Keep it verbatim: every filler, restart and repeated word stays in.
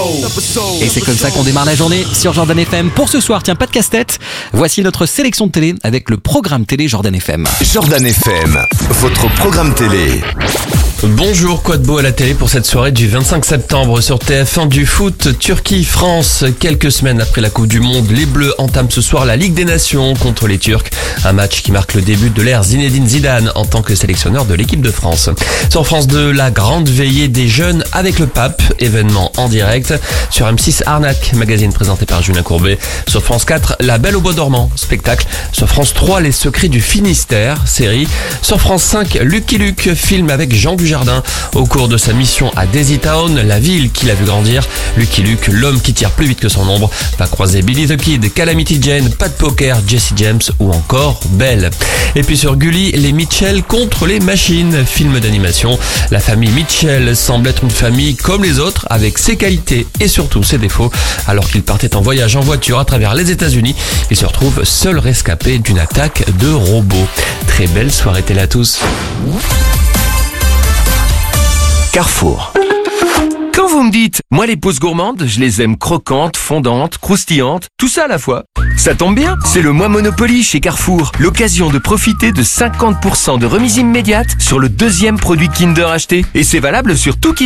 Et c'est comme ça qu'on démarre la journée sur Jordan F M. Pour ce soir, tiens, pas de casse-tête. Voici notre sélection de télé avec le programme télé Jordan F M. Jordan F M, votre programme télé. Bonjour, quoi de beau à la télé pour cette soirée du vingt-cinq septembre sur T F un du foot Turquie-France. Quelques semaines après la Coupe du Monde, les Bleus entament ce soir la Ligue des Nations contre les Turcs. Un match qui marque le début de l'ère Zinedine Zidane en tant que sélectionneur de l'équipe de France. Sur France deux, la grande veillée des jeunes avec le pape, événement en direct. Sur M six, Arnaque, magazine présenté par Julien Courbet. Sur France quatre, La Belle au Bois dormant, spectacle. Sur France trois, Les Secrets du Finistère, série. Sur France cinq, Lucky Luke, film avec Jean Dujardin. Au cours de sa mission à Daisy Town, la ville qu'il a vu grandir, Lucky Luke, l'homme qui tire plus vite que son ombre, va croiser Billy the Kid, Calamity Jane, Pat Poker, Jesse James ou encore Belle. Et puis sur Gulli, les Mitchell contre les machines, film d'animation. La famille Mitchell semble être une famille comme les autres, avec ses qualités et surtout ses défauts. Alors qu'ils partaient en voyage en voiture à travers les États-Unis, ils se retrouvent seuls rescapés d'une attaque de robots. Très belle soirée télé à tous. Carrefour. Quand vous me dites, moi les pousses gourmandes, je les aime croquantes, fondantes, croustillantes, tout ça à la fois. Ça tombe bien, c'est le mois Monopoly chez Carrefour. L'occasion de profiter de cinquante pour cent de remise immédiate sur le deuxième produit Kinder acheté. Et c'est valable sur tout Kinder.